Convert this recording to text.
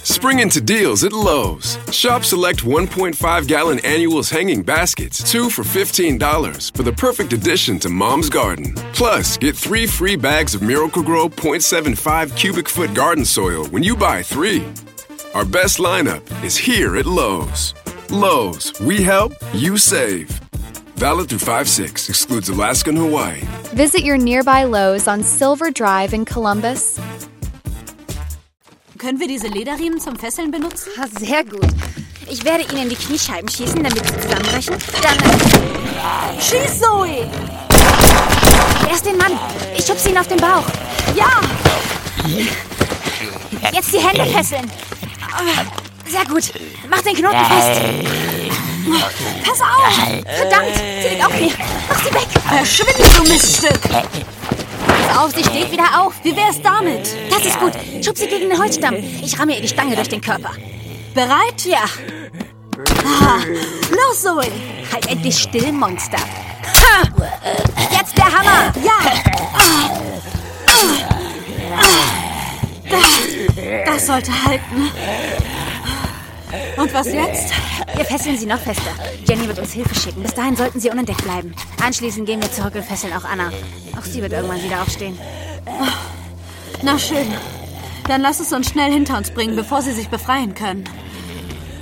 Spring into deals at Lowe's. Shop select 1.5-gallon annuals hanging baskets, 2 for $15 for the perfect addition to Mom's garden. Plus, get 3 free bags of Miracle-Gro 0.75 cubic foot garden soil when you buy 3. Our best lineup is here at Lowe's. Lowe's, we help, you save. Valid through 5/6, excludes Alaska and Hawaii. Visit your nearby Lowe's on Silver Drive in Columbus. Können wir diese Lederriemen zum Fesseln benutzen? Sehr gut. Ich werde Ihnen in die Kniescheiben schießen, damit Sie zusammenbrechen. Dann... Schieß, Zoe! Erst den Mann. Ich schubse ihn auf den Bauch. Ja! Jetzt die Hände fesseln. Sehr gut. Mach den Knoten fest. Pass auf! Verdammt, sie liegt auf mir. Mach sie weg. Verschwinde, du Miststück! Pass auf, sie steht wieder auf. Wie wär's damit? Das ist gut. Schub sie gegen den Holzstamm. Ich ramme ihr die Stange durch den Körper. Bereit? Ja. Los, Zoe! Halt endlich still, Monster. Ha! Jetzt der Hammer. Ja! Das sollte halten. Und was jetzt? Wir fesseln sie noch fester. Jenny wird uns Hilfe schicken. Bis dahin sollten sie unentdeckt bleiben. Anschließend gehen wir zurück und fesseln auch Anna. Auch sie wird irgendwann wieder aufstehen. Na schön. Dann lass es uns schnell hinter uns bringen, bevor sie sich befreien können.